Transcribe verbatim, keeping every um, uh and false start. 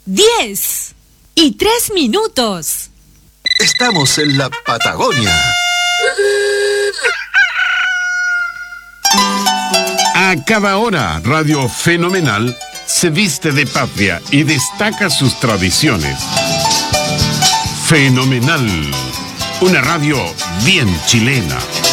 diez y tres minutos. Estamos en la Patagonia. A cada hora, Radio Fenomenal se viste de patria y destaca sus tradiciones. Fenomenal, una radio bien chilena.